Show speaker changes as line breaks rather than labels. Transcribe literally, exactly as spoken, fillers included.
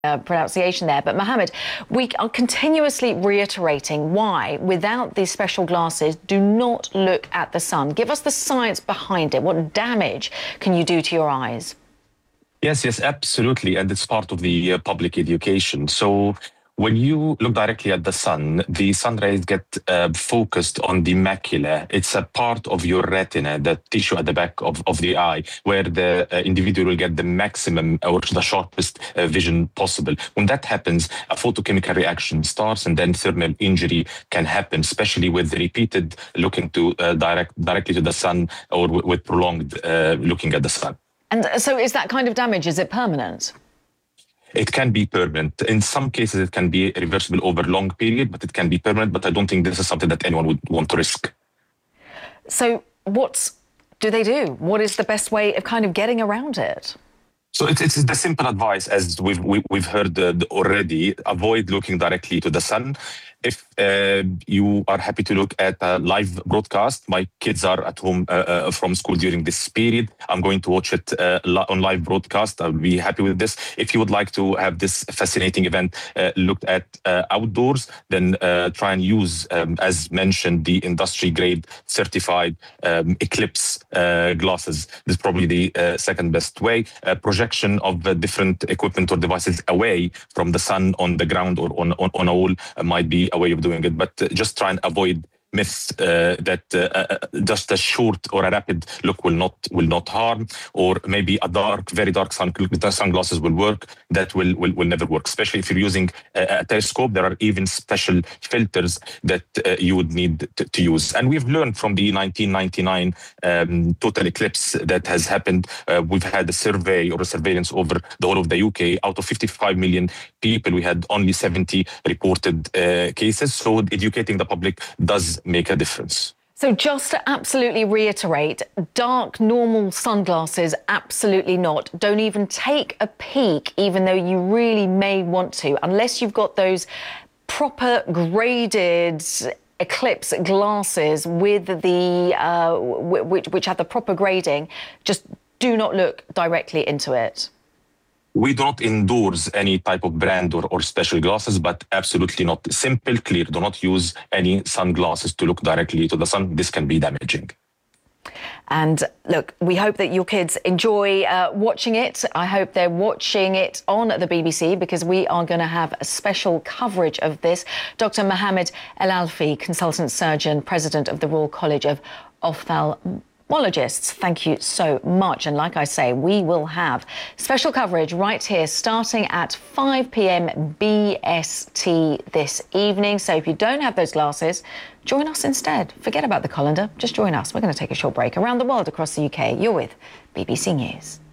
Uh, pronunciation there, but Mohammed, we are continuously reiterating why, without these special glasses, do not look at the sun. Give us the science behind it. What damage can you do to your eyes?
Yes, yes, absolutely. And it's part of the uh, public education. So when you look directly at the sun, the sun rays get uh, focused on the macula. It's a part of your retina, the tissue at the back of, of the eye, where the uh, individual will get the maximum or the sharpest uh, vision possible. When that happens, a photochemical reaction starts and then thermal injury can happen, especially with repeated looking to uh, direct directly to the sun or w- with prolonged uh, looking at the sun.
And so is that kind of damage, is it permanent?
It can be permanent. In some cases, it can be reversible over a long period, but it can be permanent. But I don't think this is something that anyone would want to risk.
So what do they do? What is the best way of kind of getting around it?
So it's, it's the simple advice, as we've we, we've heard uh, already. Avoid looking directly to the sun. If uh, you are happy to look at a live broadcast, my kids are at home uh, uh, from school during this period. I'm going to watch it uh, on live broadcast. I'll be happy with this. If you would like to have this fascinating event uh, looked at uh, outdoors, then uh, try and use, um, as mentioned, the industry-grade certified um, Eclipse uh, glasses. This is probably the uh, second best way. Uh, projection of uh, different equipment or devices away from the sun on the ground or on, on, on a wall uh, might be a way of doing it, but uh, just try and avoid myths uh, that uh, uh, just a short or a rapid look will not will not harm, or maybe a dark, very dark sun, sunglasses will work. That will, will will never work, especially if you're using a, a telescope. There are even special filters that uh, you would need to, to use. And we've learned from the nineteen ninety-nine um, total eclipse that has happened. Uh, we've had a survey or a surveillance over the whole of the U K. Out of fifty-five million people, we had only seventy reported uh, cases. So educating the public does make a difference.
So just to absolutely reiterate, dark, normal sunglasses, absolutely not. Don't even take a peek, even though you really may want to, unless you've got those proper graded Eclipse glasses with the uh, which, which have the proper grading. Just do not look directly into it.
We do not endorse any type of brand or, or special glasses, but absolutely not. Simple, clear. Do not use any sunglasses to look directly to the sun. This can be damaging.
And look, we hope that your kids enjoy uh, watching it. I hope they're watching it on the B B C, because we are going to have a special coverage of this. Doctor Mohammed El-Alfi, consultant surgeon, president of the Royal College of Ophthalmologists. Thank you so much. And like I say, we will have special coverage right here starting at five p m B S T this evening. So if you don't have those glasses, join us instead. Forget about the colander. Just join us. We're going to take a short break. Around the world across the U K, you're with B B C News.